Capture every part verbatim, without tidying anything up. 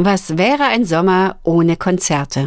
Was wäre ein Sommer ohne Konzerte?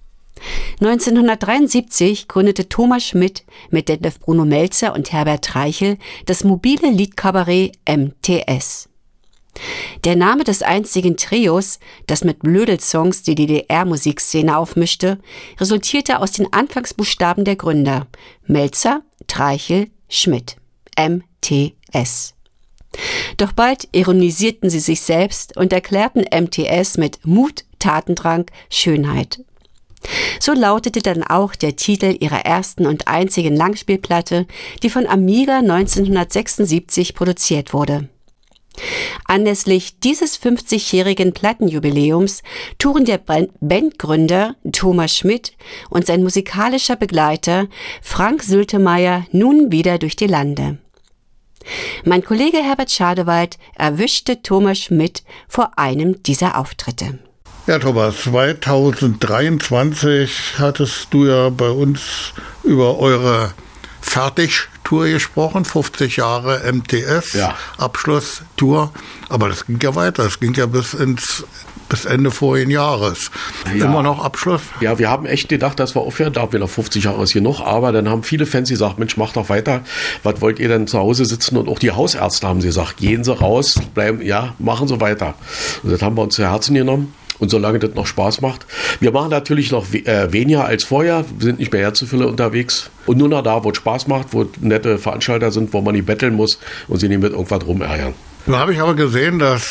neunzehnhundertdreiundsiebzig gründete Thomas Schmidt mit Detlef Bruno Melzer und Herbert Treichel das mobile Liedkabarett M T S. Der Name des einzigen Trios, das mit Blödelsongs die D D R-Musikszene aufmischte, resultierte aus den Anfangsbuchstaben der Gründer: Melzer, Treichel, Schmidt. M T S. Doch bald ironisierten sie sich selbst und erklärten M T S mit Mut, Tatendrang, Schönheit. So lautete dann auch der Titel ihrer ersten und einzigen Langspielplatte, die von Amiga neunzehnhundertsechsundsiebzig produziert wurde. Anlässlich dieses fünfzigjährigen Plattenjubiläums touren der Bandgründer Thomas Schmidt und sein musikalischer Begleiter Frank Sültemeyer nun wieder durch die Lande. Mein Kollege Herbert Schadewald erwischte Thomas Schmidt vor einem dieser Auftritte. Ja, Thomas, zweitausenddreiundzwanzig hattest du ja bei uns über eure Fertigtour gesprochen, fünfzig Jahre M T S, ja. Abschlusstour. Aber das ging ja weiter, das ging ja bis ins bis Ende vorigen Jahres. Ja. Immer noch Abschluss? Ja, wir haben echt gedacht, dass wir aufhören, da wir noch fünfzig Jahre ist genug, aber dann haben viele Fans gesagt, Mensch, macht doch weiter, was wollt ihr denn zu Hause sitzen? Und auch die Hausärzte haben gesagt, gehen Sie raus, bleiben, ja, machen Sie weiter. Und das haben wir uns zu Herzen genommen. Und solange das noch Spaß macht. Wir machen natürlich noch we- äh, weniger als vorher, wir sind nicht mehr Herzfülle unterwegs. Und nur noch da, wo es Spaß macht, wo nette Veranstalter sind, wo man nicht betteln muss und sie nicht mit irgendwas rumärgern. Da habe ich aber gesehen, dass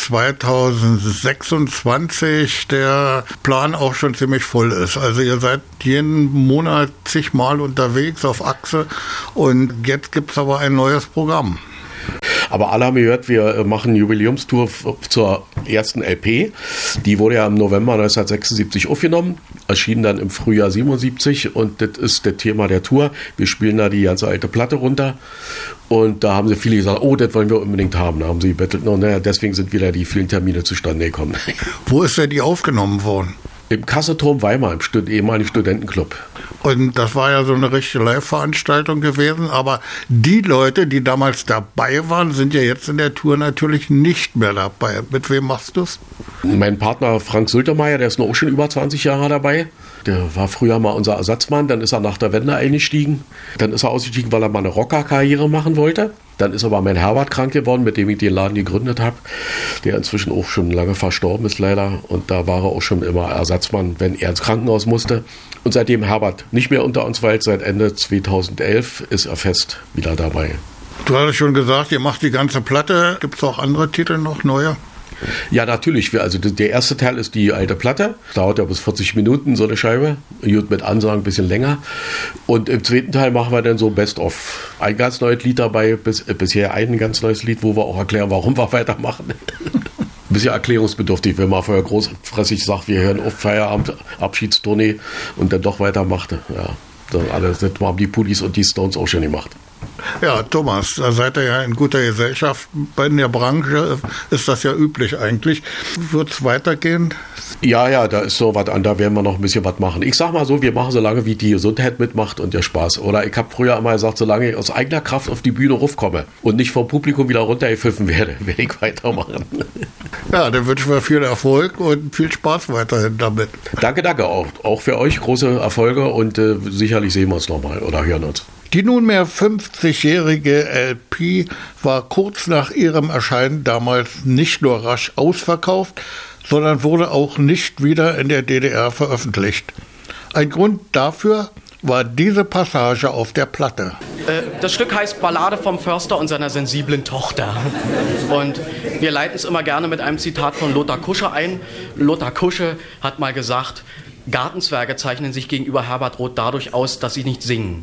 zweitausendsechsundzwanzig der Plan auch schon ziemlich voll ist. Also ihr seid jeden Monat zigmal unterwegs auf Achse und jetzt gibt es aber ein neues Programm. Aber alle haben gehört, wir machen eine Jubiläumstour zur ersten L P. Die wurde ja im November neunzehnhundertsechsundsiebzig aufgenommen, erschien dann im Frühjahr siebenundsiebzig und das ist das Thema der Tour. Wir spielen da die ganze alte Platte runter und da haben sie viele gesagt, oh, das wollen wir unbedingt haben. Da haben sie gebettelt, no, naja, deswegen sind wieder die vielen Termine zustande gekommen. Wo ist denn die aufgenommen worden? Im Kasseturm Weimar, im Stud- ehemaligen Studentenclub. Und das war ja so eine richtige Live-Veranstaltung gewesen, aber die Leute, die damals dabei waren, sind ja jetzt in der Tour natürlich nicht mehr dabei. Mit wem machst du es? Mein Partner Frank Sültemeyer, der ist noch auch schon über zwanzig Jahre dabei. Der war früher mal unser Ersatzmann, dann ist er nach der Wende eingestiegen. Dann ist er ausgestiegen, weil er mal eine Rocker-Karriere machen wollte. Dann ist aber mein Herbert krank geworden, mit dem ich den Laden gegründet habe, der inzwischen auch schon lange verstorben ist leider. Und da war er auch schon immer Ersatzmann, wenn er ins Krankenhaus musste. Und seitdem Herbert nicht mehr unter uns weilt, seit Ende zweitausendelf ist er fest wieder dabei. Du hattest schon gesagt, ihr macht die ganze Platte. Gibt es auch andere Titel noch, neue? Ja, natürlich. Also der erste Teil ist die alte Platte. Dauert ja bis vierzig Minuten, so eine Scheibe. Gut, mit Ansagen ein bisschen länger. Und im zweiten Teil machen wir dann so Best-of. Ein ganz neues Lied dabei, bis, äh, bisher ein ganz neues Lied, wo wir auch erklären, warum wir weitermachen. Ein bisschen erklärungsbedürftig, wenn man vorher großfressig sagt, wir hören auf Feierabend, Abschiedstournee und dann doch weitermacht. Ja, das, alles, das haben die Pudis und die Stones auch schon gemacht. Ja, Thomas, da seid ihr ja in guter Gesellschaft. In der Branche ist das ja üblich eigentlich. Wird es weitergehen? Ja, ja, da ist so was an, da werden wir noch ein bisschen was machen. Ich sag mal so, wir machen so lange, wie die Gesundheit mitmacht und der Spaß. Oder ich habe früher immer gesagt, solange ich aus eigener Kraft auf die Bühne raufkomme und nicht vom Publikum wieder runtergepfiffen werde, werde ich weitermachen. Ja, dann wünschen wir viel Erfolg und viel Spaß weiterhin damit. Danke, danke auch. Auch für euch große Erfolge und äh, sicherlich sehen wir uns nochmal oder hören uns. Die nunmehr fünfzigjährige L P war kurz nach ihrem Erscheinen damals nicht nur rasch ausverkauft, sondern wurde auch nicht wieder in der D D R veröffentlicht. Ein Grund dafür war diese Passage auf der Platte. Das Stück heißt Ballade vom Förster und seiner sensiblen Tochter. Und wir leiten es immer gerne mit einem Zitat von Lothar Kusche ein. Lothar Kusche hat mal gesagt, Gartenzwerge zeichnen sich gegenüber Herbert Roth dadurch aus, dass sie nicht singen.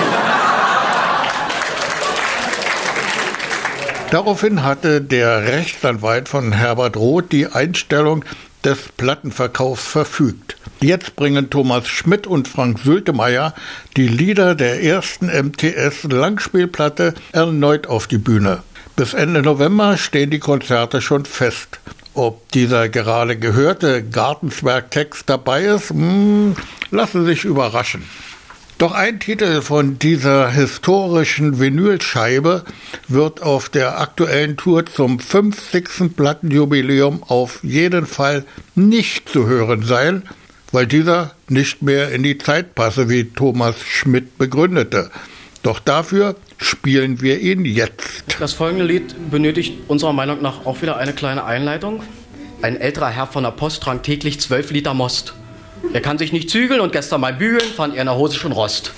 Daraufhin hatte der Rechtsanwalt von Herbert Roth die Einstellung des Plattenverkaufs verfügt. Jetzt bringen Thomas Schmidt und Frank Sültemeyer die Lieder der ersten M T S-Langspielplatte erneut auf die Bühne. Bis Ende November stehen die Konzerte schon fest. Ob dieser gerade gehörte Gartenzwerg-Text dabei ist, hm, lassen sich überraschen. Doch ein Titel von dieser historischen Vinylscheibe wird auf der aktuellen Tour zum fünfzigsten Plattenjubiläum auf jeden Fall nicht zu hören sein, weil dieser nicht mehr in die Zeit passe, wie Thomas Schmidt begründete. Doch dafür spielen wir ihn jetzt. Das folgende Lied benötigt unserer Meinung nach auch wieder eine kleine Einleitung. Ein älterer Herr von der Post trank täglich zwölf Liter Most. Er kann sich nicht zügeln und gestern beim Bügeln fand er in der Hose schon Rost.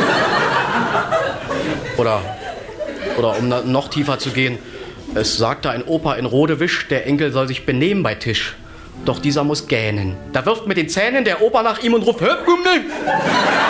Oder, oder um noch tiefer zu gehen, es sagte ein Opa in Rodewisch, der Enkel soll sich benehmen bei Tisch. Doch dieser muss gähnen. Da wirft mit den Zähnen der Opa nach ihm und ruft: Hör,